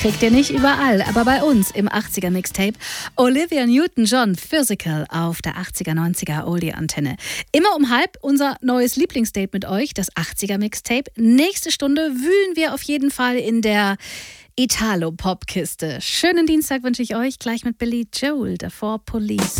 Kriegt ihr nicht überall, aber bei uns im 80er Mixtape. Olivia Newton-John, Physical auf der 80er, 90er Oldie-Antenne. Immer um 12:30 unser neues Lieblingsdate mit euch, das 80er Mixtape. Nächste Stunde wühlen wir auf jeden Fall in der Italo-Pop-Kiste. Schönen Dienstag wünsche ich euch, gleich mit Billy Joel, davor Police.